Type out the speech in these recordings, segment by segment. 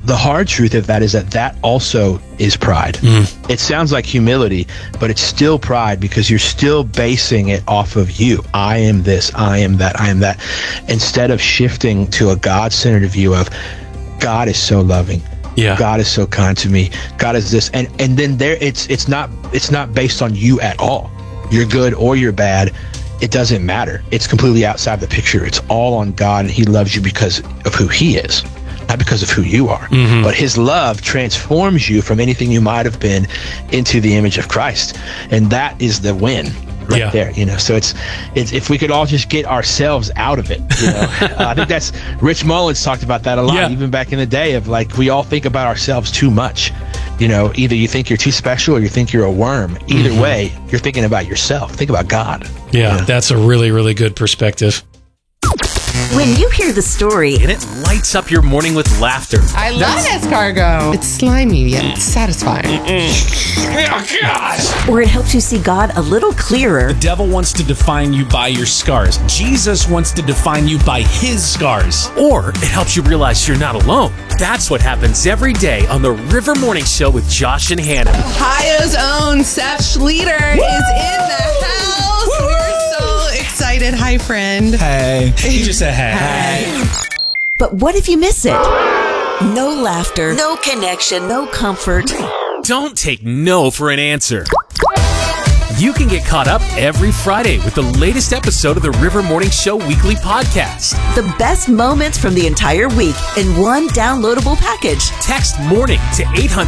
the hard truth of that is that also is pride. It sounds like humility, but it's still pride, because you're still basing it off of you. I am this, I am that, I am that. Instead of shifting to a God-centered view of God is so loving. Yeah. God is so kind to me. God is this. And then there it's not based on you at all. You're good or you're bad. It doesn't matter. It's completely outside the picture. It's all on God, and he loves you because of who he is, not because of who you are. But his love transforms you from anything you might have been into the image of Christ. And that is the win right there, So it's if we could all just get ourselves out of it, I think that's Rich Mullins talked about that a lot, even back in the day, of like, we all think about ourselves too much. Either you think you're too special or you think you're a worm. Either way, you're thinking about yourself. Think about God. Yeah, that's a really, really good perspective. When you hear the story, and it lights up your morning with laughter. I love escargot. It's slimy yet satisfying. Oh, gosh. Or it helps you see God a little clearer. The devil wants to define you by your scars. Jesus wants to define you by his scars. Or it helps you realize you're not alone. That's what happens every day on the River Morning Show with Josh and Hannah. Ohio's own Seth Schleter is in the house. We're so excited. Hi, friend. Hey. You just said hey. But what if you miss it? No laughter, no connection, no comfort. Don't take no for an answer. You can get caught up every Friday with the latest episode of the River Morning Show weekly podcast. The best moments from the entire week in one downloadable package. Text MORNING to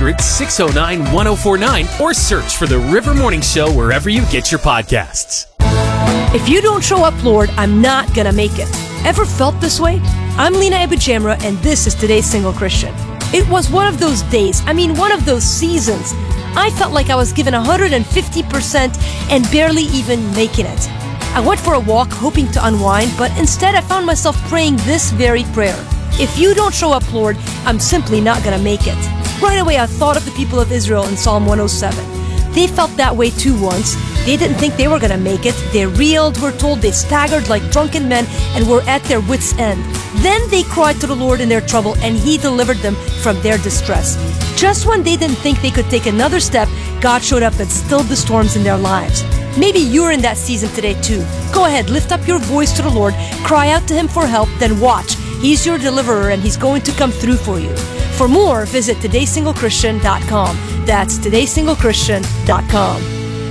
800-609-1049 or search for the River Morning Show wherever you get your podcasts. If you don't show up, Lord, I'm not gonna make it. Ever felt this way? I'm Lena Abujamra, and this is Today's Single Christian. It was one of those days, one of those seasons. I felt like I was given 150% and barely even making it. I went for a walk hoping to unwind, but instead I found myself praying this very prayer. If you don't show up, Lord, I'm simply not gonna make it. Right away I thought of the people of Israel in Psalm 107. They felt that way too once. They didn't think they were gonna make it. They reeled, we're told, they staggered like drunken men and were at their wits' end. Then they cried to the Lord in their trouble, and he delivered them from their distress. Just when they didn't think they could take another step, God showed up and stilled the storms in their lives. Maybe you're in that season today too. Go ahead, lift up your voice to the Lord, cry out to him for help, then watch. He's your deliverer, and he's going to come through for you. For more, visit todaysinglechristian.com. That's todaysinglechristian.com.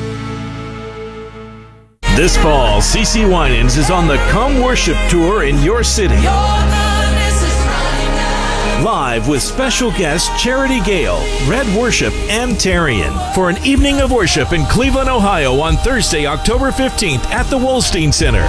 This fall, CeCe Winans is on the Come Worship Tour in your city. Live with special guests Charity Gale, Red Worship, and Tarian for an evening of worship in Cleveland, Ohio on Thursday, October 15th at the Wolstein Center.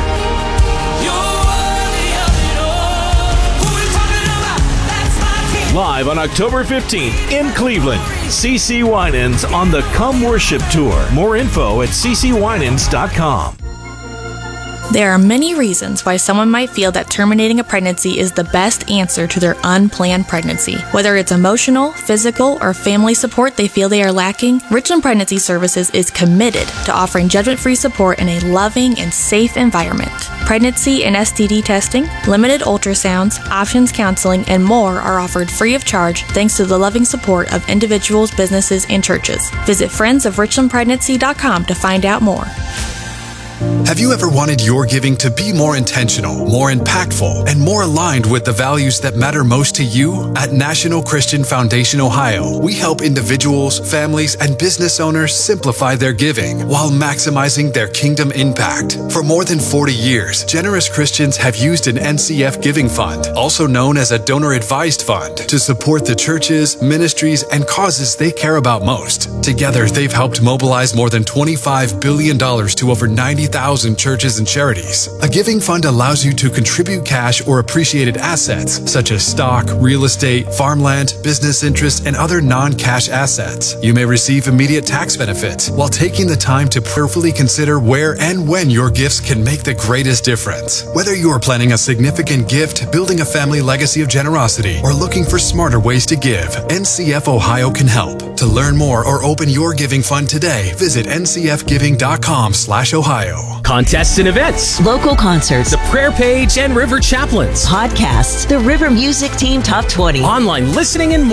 Live on October 15th in Cleveland, CeCe Winans on the Come Worship Tour. More info at ccwinans.com. There are many reasons why someone might feel that terminating a pregnancy is the best answer to their unplanned pregnancy. Whether it's emotional, physical, or family support they feel they are lacking, Richland Pregnancy Services is committed to offering judgment-free support in a loving and safe environment. Pregnancy and STD testing, limited ultrasounds, options counseling, and more are offered free of charge thanks to the loving support of individuals, businesses, and churches. Visit friendsofrichlandpregnancy.com to find out more. Have you ever wanted your giving to be more intentional, more impactful, and more aligned with the values that matter most to you? At National Christian Foundation Ohio, we help individuals, families, and business owners simplify their giving while maximizing their kingdom impact. For more than 40 years, generous Christians have used an NCF giving fund, also known as a donor-advised fund, to support the churches, ministries, and causes they care about most. Together, they've helped mobilize more than $25 billion to over 90,000 churches and charities. A giving fund allows you to contribute cash or appreciated assets, such as stock, real estate, farmland, business interests, and other non-cash assets. You may receive immediate tax benefits while taking the time to prayerfully consider where and when your gifts can make the greatest difference. Whether you are planning a significant gift, building a family legacy of generosity, or looking for smarter ways to give, NCF Ohio can help. To learn more or open your giving fund today, visit ncfgiving.com/Ohio. Contests and events, Local concerts, the prayer page and River Chaplains, podcasts, the River Music Team Top 20. online listening, and